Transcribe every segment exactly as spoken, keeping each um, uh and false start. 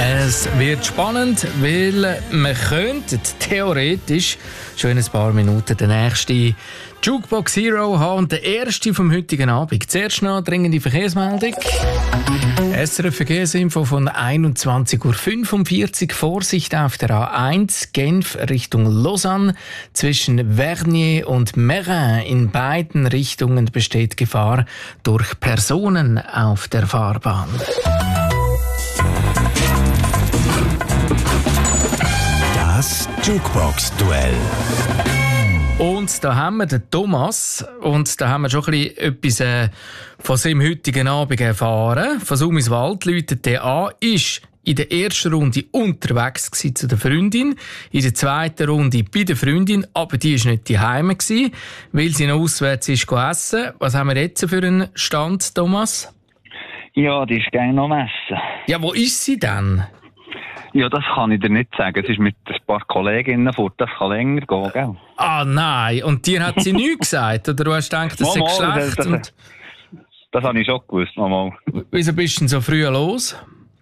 Es wird spannend, weil man könnte theoretisch schon in ein paar Minuten den nächsten Jukebox Hero haben und der erste vom heutigen Abend. Zuerst noch dringende Verkehrsmeldung. S R F Verkehrsinfo von einundzwanzig Uhr fünfundvierzig. Vorsicht auf der A eins Genf Richtung Lausanne. Zwischen Vernier und Meyrin in beiden Richtungen besteht Gefahr durch Personen auf der Fahrbahn. Das Jukebox-Duell. Und da haben wir den Thomas und da haben wir schon ein bisschen etwas äh, von seinem heutigen Abend erfahren. Von Sumiswald läutet der an, ist in der ersten Runde unterwegs gewesen zu der Freundin, in der zweiten Runde bei der Freundin, aber die war nicht daheim gewesen, weil sie noch auswärts ist essen. Was haben wir jetzt für einen Stand, Thomas? Ja, die ist gerne am Essen. Ja, wo ist sie denn? Ja, das kann ich dir nicht sagen. Es ist mit ein paar Kolleginnen fort, das kann länger gehen, gell? Ah nein, und dir hat sie nichts gesagt? Oder du hast gedacht, das sei schlecht? Das, das, das habe ich schon gewusst, mal. Wieso bist du denn so früh los?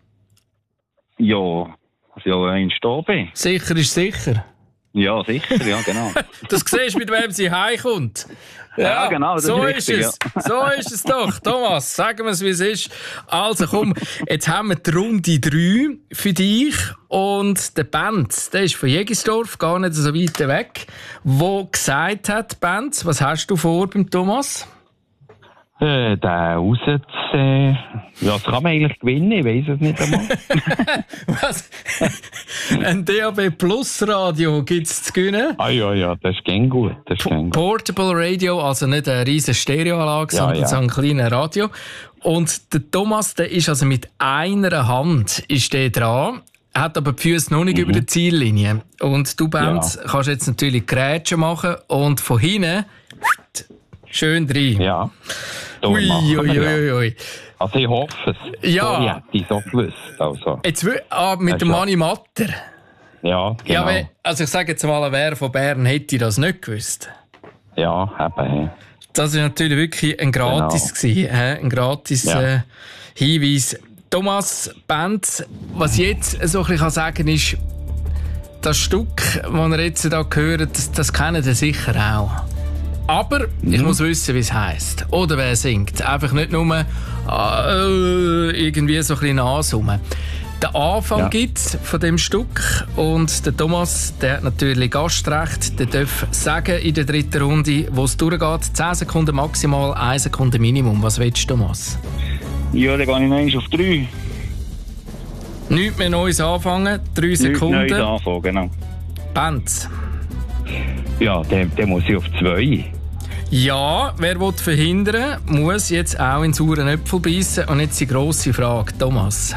Ja, dass ich auch einmal da bin. Sicher ist sicher. Ja, sicher, ja, genau. Das siehst du, mit wem sie heimkommt. Ja, ja, genau, das so ist richtig, ist es. Ja. So ist es doch. Thomas, sagen wir es, wie es ist. Also komm, jetzt haben wir die Runde drei für dich. Und der Benz, der ist von Jägisdorf, gar nicht so weit weg, wo gesagt hat, Benz, was hast du vor beim Thomas? Äh, den rauszuziehen. Ja, das kann man eigentlich gewinnen, ich weiss es nicht einmal. Was? Ein D A B Plus Radio gibt es zu gewinnen? Ah ja, ja, das ist gern gut. Das ist gern gut. Portable Radio, also nicht eine riesige Stereoanlage, ja, sondern ja. so ein kleines Radio. Und der Thomas, der ist also mit einer Hand ist der dran, hat aber die Füße noch nicht mhm. über der Ziellinie. Und du, Benz, ja. kannst jetzt natürlich Grätschen machen und von hinten schön rein. Ja. Ui, ui, ui, ui. Also ich hoffe es. Ja. So hätte ich so gewusst. Also. Jetzt, ah, mit das dem Mani Matter. Ja, genau. Ja, aber, also ich sage jetzt mal, wer von Bern hätte das nicht gewusst? Ja, eben. Das war natürlich wirklich ein Gratis, genau. gewesen, äh, ein gratis ja. äh, Hinweis. Thomas, Benz, was ich jetzt so ein bisschen sagen kann, ist, das Stück, das ihr jetzt hier hört, das, das kennen ihr sicher auch. Aber mhm. ich muss wissen, wie es heisst. Oder wer singt. Einfach nicht nur äh, irgendwie so ein bisschen ansummen. Den Anfang ja. gibt es von dem Stück. Und der Thomas, der hat natürlich Gastrecht. Der darf sagen in der dritten Runde, wo es durchgeht. zehn Sekunden maximal, eine Sekunde Minimum. Was willst du, Thomas? Ja, dann gehe ich noch eins auf drei. Nichts mehr Neues anfangen. Drei Sekunden. Nichts Neues anfangen, genau. Benz. Ja, dann, dann muss ich auf zwei. Ja, wer will verhindern, muss jetzt auch in sauren Äpfel beißen. Und jetzt die grosse Frage, Thomas.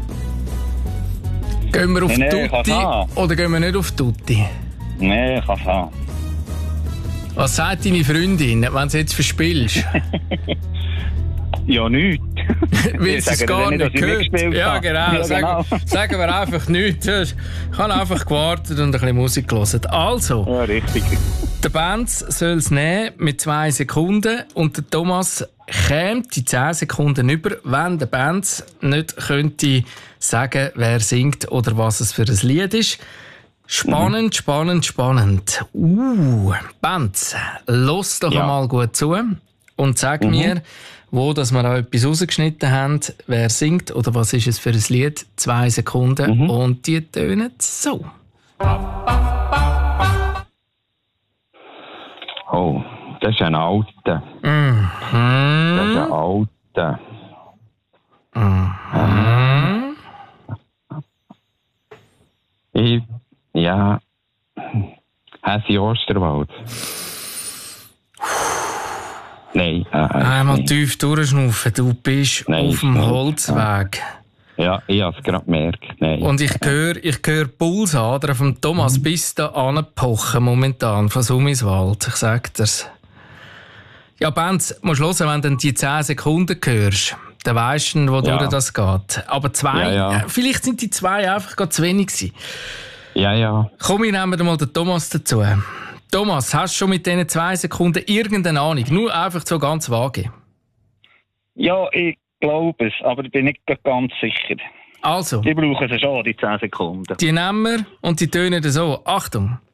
Gehen wir auf nee, nee, Tutti oder gehen wir nicht auf Tutti? Nein, ich kann es haben. Was sagt deine Freundin, wenn du jetzt verspielst? Ja, nichts. Weil sie es gar nicht, nicht gehört. Ja, genau. Ja, sagen, genau. sagen wir einfach nichts. Ich habe einfach gewartet und ein bisschen Musik gehört. Also, ja, richtig. Der Benz soll es nehmen mit zwei Sekunden und der Thomas kämt die zehn Sekunden über, wenn der Benz nicht könnte sagen, wer singt oder was es für ein Lied ist. Spannend, mhm. spannend, spannend. Uh, Benz, los doch ja. einmal gut zu und sag mhm. mir, wo dass wir auch etwas rausgeschnitten haben, wer singt oder was ist es für ein Lied. Zwei Sekunden mhm. und die tönen so. Oh, das ist ein alter. Mhm. Das ist ein alter. Mhm. Ich, ja, Häsi Osterwald. Nein. Äh, Einmal nein. tief durchschnaufen, du bist nein, auf dem nein, Holzweg. Ja, ich habe es gerade gemerkt. Nein. Und ich höre ich hör Pulsadern vom Thomas mhm. bis da anpochen momentan von Sumiswald. Ich sag dir's. Ja, Benz, musst du hören, wenn du die zehn Sekunden hörst, dann weisst du, wodurch ja. das geht. Aber zwei, ja, ja. vielleicht sind die zwei einfach gerade zu wenig gewesen. Ja, ja. Komm, wir nehmen mal den Thomas dazu. Thomas, hast du schon mit diesen zwei Sekunden irgendeine Ahnung? Nur einfach so ganz vage. Ja, ich glaube es, aber ich bin nicht ganz sicher. Also. Die brauchen sie schon, die zehn Sekunden. Die nehmen wir und die tönen so. Achtung.